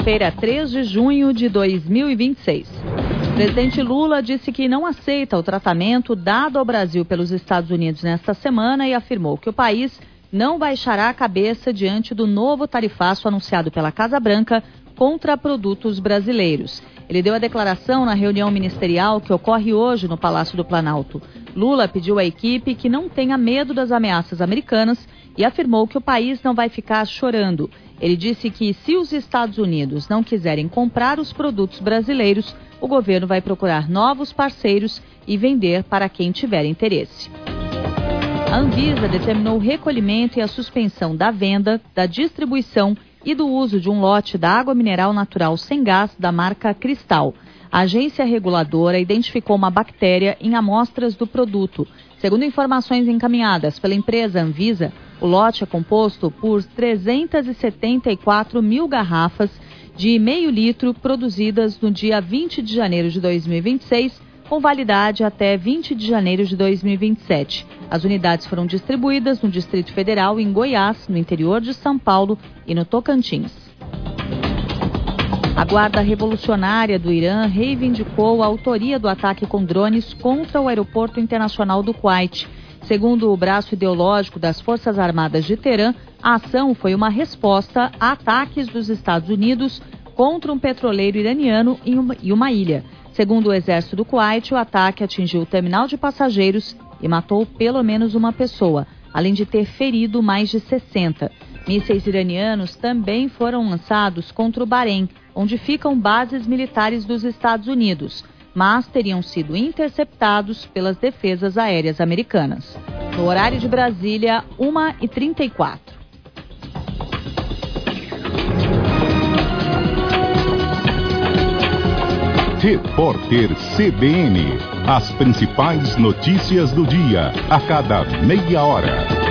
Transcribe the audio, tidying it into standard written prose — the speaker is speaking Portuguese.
segunda-feira, 3 de junho de 2026. O presidente Lula disse que não aceita o tratamento dado ao Brasil pelos Estados Unidos nesta semana e afirmou que o país não baixará a cabeça diante do novo tarifaço anunciado pela Casa Branca contra produtos brasileiros. Ele deu a declaração na reunião ministerial que ocorre hoje no Palácio do Planalto. Lula pediu à equipe que não tenha medo das ameaças americanas e afirmou que o país não vai ficar chorando. Ele disse que se os Estados Unidos não quiserem comprar os produtos brasileiros, o governo vai procurar novos parceiros e vender para quem tiver interesse. A Anvisa determinou o recolhimento e a suspensão da venda, da distribuição e do uso de um lote da água mineral natural sem gás da marca Cristal. A agência reguladora identificou uma bactéria em amostras do produto. Segundo informações encaminhadas pela empresa Anvisa, o lote é composto por 374 mil garrafas de meio litro produzidas no dia 20 de janeiro de 2026, com validade até 20 de janeiro de 2027. As unidades foram distribuídas no Distrito Federal, em Goiás, no interior de São Paulo e no Tocantins. A Guarda Revolucionária do Irã reivindicou a autoria do ataque com drones contra o Aeroporto Internacional do Kuwait. Segundo o braço ideológico das Forças Armadas de Teherã, a ação foi uma resposta a ataques dos Estados Unidos contra um petroleiro iraniano e uma ilha. Segundo o exército do Kuwait, o ataque atingiu o terminal de passageiros e matou pelo menos uma pessoa, além de ter ferido mais de 60. Mísseis iranianos também foram lançados contra o Bahrein, onde ficam bases militares dos Estados Unidos, mas teriam sido interceptados pelas defesas aéreas americanas. No horário de Brasília, 1h34. Repórter CBN. As principais notícias do dia, a cada meia hora.